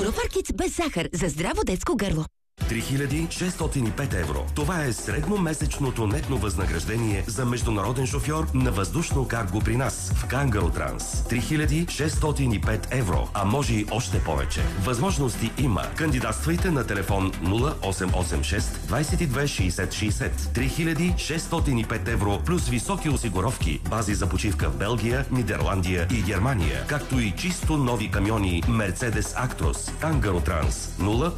Фаркит без захар за здраво детско гърло. 3605 евро. Това е средномесечното нетно възнаграждение за международен шофьор на въздушно карго при нас в Кангаротранс. 3605 евро, а може и още повече. Възможности има. Кандидатствайте на телефон 0886 22 60 60. 3605 евро плюс високи осигуровки, бази за почивка в Белгия, Нидерландия и Германия, както и чисто нови камиони Mercedes Actros. Кангаротранс 0